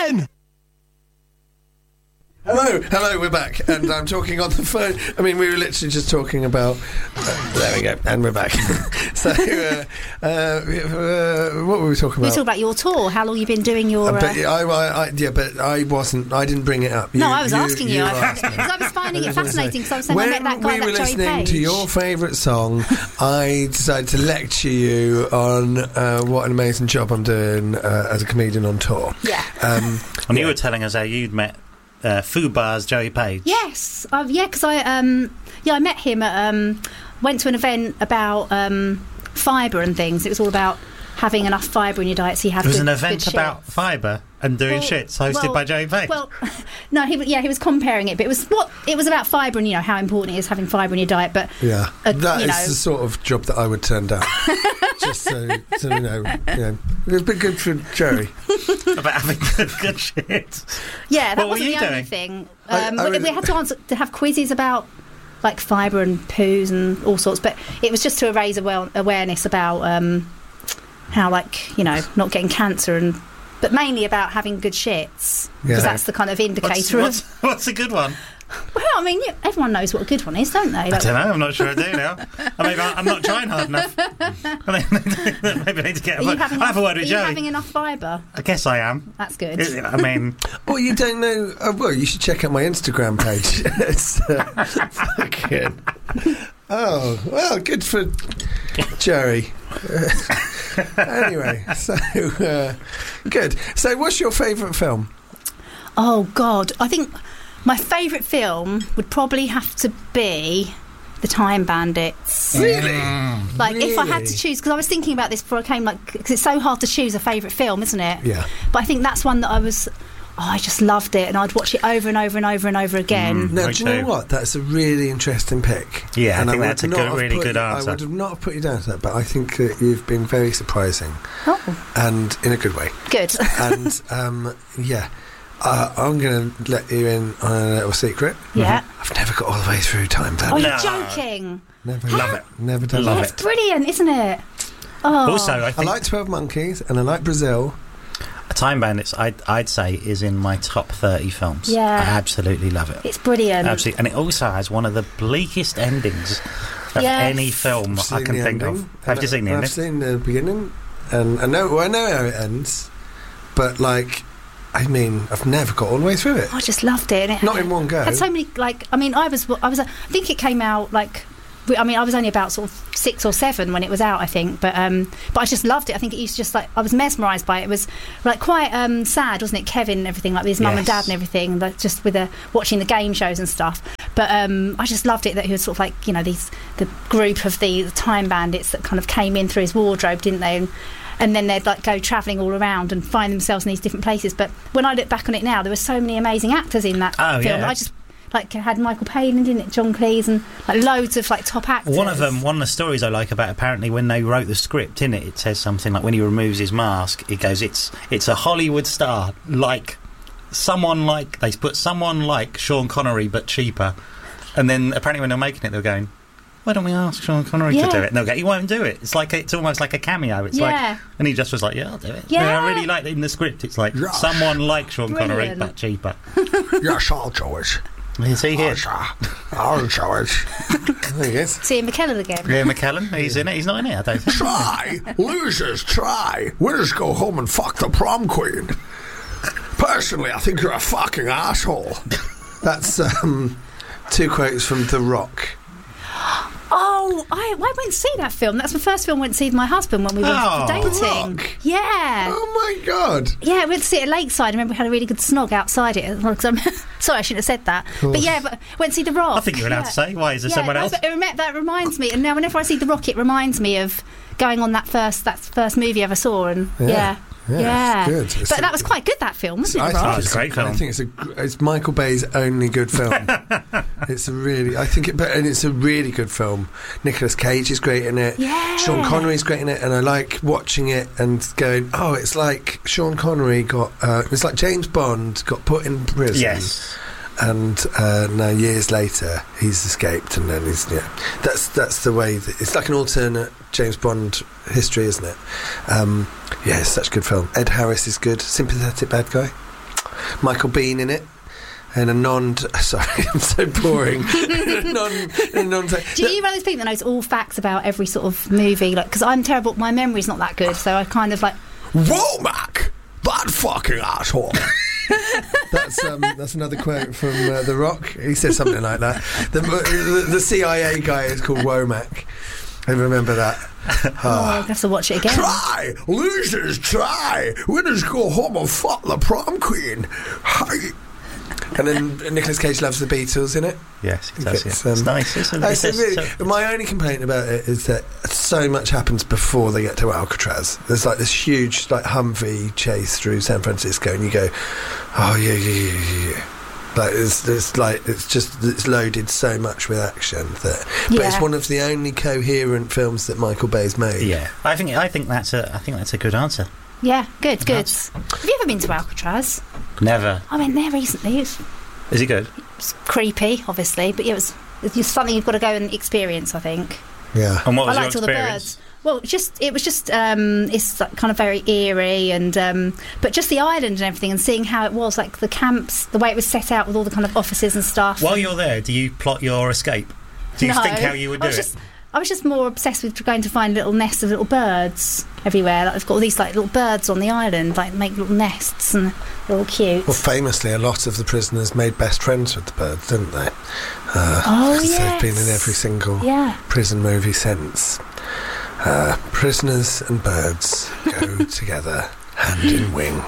again! Hello, we're back, and I'm talking on the phone. I mean, we were literally just talking about... there we go, and we're back. So, what were we talking about? We were talking about your tour, how long you've been doing your... but I wasn't, I didn't bring it up. I was asking you. Because I was finding it fascinating, because I was saying I met that guy, that Joey Page. When we were listening to your favourite song, I decided to lecture you on what an amazing job I'm doing as a comedian on tour. Yeah. And you were telling us how you'd met... Fubar's Joey Page. Yes, because I met him at went to an event about fibre and things. It was all about having enough fibre in your diet, so you have. It was an event about fibre and doing shits hosted by Joey Page. Well, no, he was comparing it, but it was about fibre and how important it is having fibre in your diet. But that is the sort of job that I would turn down. Just so you know, it's been good for Joey. About having good shit. Yeah, that wasn't the only thing. We had to have quizzes about like fibre and poos and all sorts, but it was just to raise awareness about how not getting cancer but mainly about having good shits, because that's the kind of indicator what's a good one? Well, I mean, everyone knows what a good one is, don't they? I don't know. I'm not sure I do now. I mean, I'm not trying hard enough. Maybe I need to get. I'll have a word with Joey. Are you having enough fibre? I guess I am. That's good. I mean, you don't know. Well, you should check out my Instagram page. It's fucking. Oh well, good for Jerry. Anyway, so good. So, what's your favourite film? Oh God, I think. My favourite film would probably have to be The Time Bandits. Really? If I had to choose, because I was thinking about this before I came, because it's so hard to choose a favourite film, isn't it? Yeah. But I think that's one that I just loved it, and I'd watch it over and over and over and over again. Now, do you know what? That's a really interesting pick. Yeah, and I think that's a really good answer. I would have not put you down to that, but I think that you've been very surprising. Oh. And in a good way. Good. And, I'm going to let you in on a little secret. Yeah. I've never got all the way through Time Bandits. Oh, you're joking. Never. Love it. Never done Love it. It's brilliant, isn't it? Oh. Also, I like 12 Monkeys and I like Brazil. Time Bandits, I'd say, is in my top 30 films. Yeah. I absolutely love it. It's brilliant. Absolutely. And it also has one of the bleakest endings of any film I can think of. Have you seen the ending? I've seen the beginning, and I know how it ends, but I mean, I've never got all the way through it. I just loved it. Not in one go. Had so many, I think it came out, I was only about sort of 6 or 7 when it was out, I think, but I just loved it. I think it was just I was mesmerised by it. It was quite sad, wasn't it? Kevin and everything, with his mum and dad and everything, just with watching the game shows and stuff. But I just loved it that he was sort of the group of the Time Bandits that kind of came in through his wardrobe, didn't they? And then they'd go travelling all around and find themselves in these different places. But when I look back on it now, there were so many amazing actors in that film. Yeah. I just had Michael Palin, didn't it? John Cleese, and loads of top actors. One of the stories I like about, apparently when they wrote the script, in it says something like when he removes his mask, it goes, it's a Hollywood star, they put someone like Sean Connery but cheaper. And then apparently when they're making it, they're going, why don't we ask Sean Connery to do it? And they'll go, he won't do it. It's almost like a cameo. It's and he just was like, I'll do it. Yeah. I really like it in the script. It's someone like Sean Connery but cheaper. Yes, I'll do it. Is he here? I'll show it. There he is. See Ian McKellen again. Ian McKellen, he's in it. He's not in it, I don't think. Try. Losers, try. Winners go home and fuck the prom queen. Personally, I think you're a fucking asshole. That's 2 quotes from The Rock. Oh, I went to see that film. That's the first film I went to see with my husband when we were dating. Rock. Yeah. Oh my God. Yeah, we went to see it at Lakeside. I remember we had a really good snog outside it. Sorry, I shouldn't have said that. But went to see The Rock. I think you're allowed to say. Why is there someone else? That reminds me. And now whenever I see The Rock, it reminds me of going on that first movie I ever saw. And Yeah, it's good. But that was quite good, that film, wasn't it? It's a great film. I think it's Michael Bay's only good film. It's a really good film. Nicolas Cage is great in it. Yeah. Sean Connery's great in it, and I like watching it and going, oh, it's like Sean Connery it's like James Bond got put in prison. Yes. And now years later he's escaped, and then that's the way it's like an alternate James Bond history, isn't it? It's such a good film. Ed Harris is good, sympathetic bad guy. Michael Biehn in it. And a sorry, I'm so boring. Do you one of those people that knows all facts about every sort of movie? Like, because I'm terrible, my memory's not that good, so I kind of like. Womack, that fucking asshole. That's another quote from The Rock. He says something like that. The CIA guy is called Womack. I remember that. I have to watch it again. Try, losers try, winners go home and fuck the prom queen. And then Nicolas Cage loves the Beatles in it. Yes, he does. It's nice, isn't it? My only complaint about it is that so much happens before they get to Alcatraz. There's like this huge like Humvee chase through San Francisco, and you go, oh yeah. Like it's loaded so much with action that, but it's one of the only coherent films that Michael Bay's made. Yeah, I think that's a good answer. Yeah, good. Have you ever been to Alcatraz? Never. I went there recently. Is it good? It's creepy, obviously, but it's something you've got to go and experience, I think. Yeah. And what was I your liked all experience? the birds. Well, it was just it's like kind of very eerie, and but just the island and everything, and seeing how it was, like the camps, the way it was set out with all the kind of offices and stuff. While you're there, do you plot your escape? Do you think how you would do it? I was just more obsessed with going to find little nests of little birds everywhere. Like, they've got all these like little birds on the island, like make little nests, and they're all cute. Well, famously, a lot of the prisoners made best friends with the birds, didn't they? Yes. They've been in every single prison movie since. Prisoners and birds go together, hand in wing.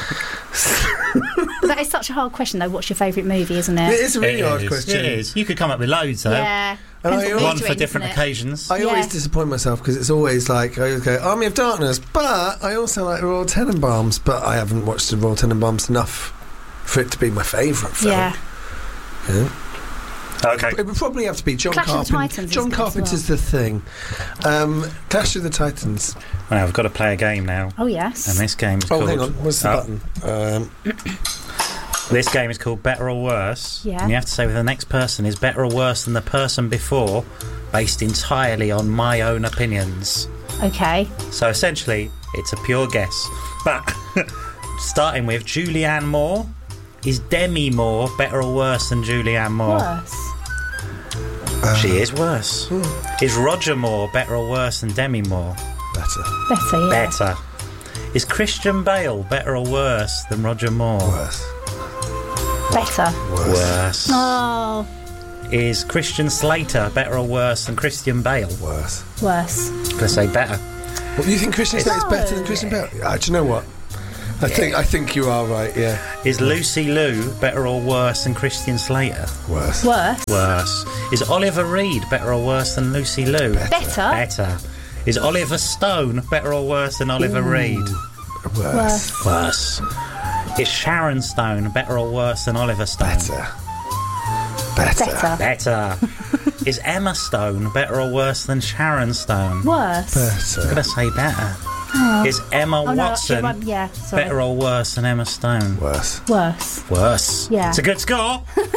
That is such a hard question, though. What's your favourite movie, isn't it? It is a really hard question. It is. You could come up with loads, though. Yeah. And one for different occasions. I always disappoint myself because it's always like I always go Army of Darkness, but I also like Royal Tenenbaums, but I haven't watched the Royal Tenenbaums enough for it to be my favourite film. Yeah. Okay. It would probably have to be John Clash of the Carpenter. Titans John Carpenter's The Thing. Clash of the Titans. Well, I've got to play a game now. Oh, yes. And this game is called... Oh, hang on. Where's the button? This game is called Better or Worse. Yeah. And you have to say whether the next person is better or worse than the person before, based entirely on my own opinions. Okay. So essentially, it's a pure guess. But starting with Julianne Moore. Is Demi Moore better or worse than Julianne Moore? Worse. She is worse. Is Roger Moore better or worse than Demi Moore? Better. Better, yeah. Better. Is Christian Bale better or worse than Roger Moore? Worse. Better. Worse. Oh. Is Christian Slater better or worse than Christian Bale? Worse. Worse. I'm going to say better. What, you think Christian Slater's better than Christian Bale? Do you know what? I think you are right, yeah. Is Lucy Liu better or worse than Christian Slater? Worse. Worse. Worse. Is Oliver Reed better or worse than Lucy Liu? Better. Better. Is Oliver Stone better or worse than Oliver Reed? Worse. Worse. Is Sharon Stone better or worse than Oliver Stone? Better. Better. Is Emma Stone better or worse than Sharon Stone? Worse. Better. I'm going to say better. Oh. Is Emma Watson sorry. better or worse than Emma Stone? Worse. Worse. Worse. Yeah. It's a good score.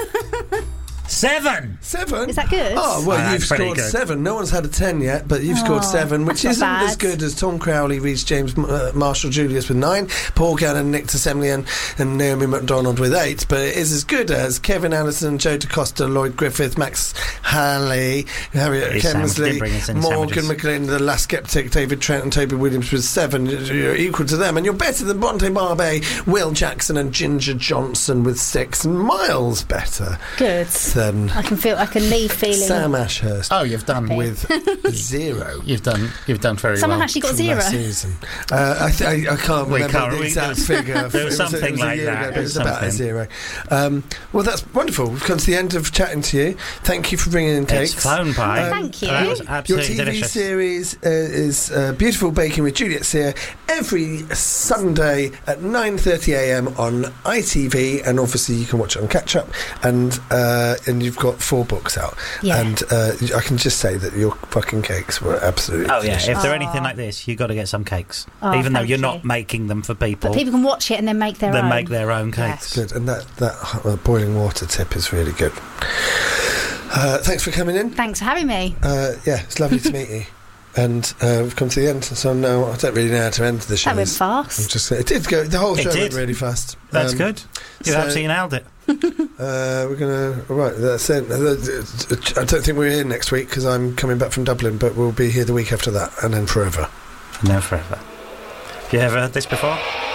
7. 7? Is that good? Oh, well, you've scored 7. No one's had a 10 yet, but you've scored 7, which isn't as good as Tom Crowley, Rhys James, Marshall Julius with 9, Paul Gannon, Nick Semelian and Naomi MacDonald with 8, but it is as good as Kevin Allison, Joe DaCosta, Lloyd Griffith, Max Halley, Harriet Kemsley, Morgan McLean, The Last Skeptic, David Trent and Toby Williams with 7. You're equal to them, and you're better than Bronte Barbet, Will Jackson and Ginger Johnson with 6, and miles better. Good. I can leave feeling. Sam Ashurst. Oh, you've done with 0. You've done very Someone well. actually got 0. I can't remember the exact figure. There was something like that. It was about a 0. Well, that's wonderful. We've come to the end of chatting to you. Thank you for bringing in cakes. It's flown by. Thank you. That was absolutely your TV delicious. series is Beautiful Baking with Juliet Sear every Sunday at 9:30 a.m. on ITV, and obviously you can watch it on Catch Up, and you've got 4 books out. Yeah. And I can just say that your fucking cakes were absolutely delicious. If they're anything like this, you've got to get some cakes. Oh, even though you're thank not you. making them for people. But people can watch it and then make their own. Make their own cakes. Yes. Good, and that boiling water tip is really good. Thanks for coming in. Thanks for having me. Yeah, it's lovely to meet you. And we've come to the end, so now I don't really know how to end the show. That went fast. It did go. The whole show did. went really fast. That's good. You absolutely nailed it. We're gonna that's it. I don't think we're here next week because I'm coming back from Dublin, but we'll be here the week after that, and then forever. And then forever. Have you ever heard this before?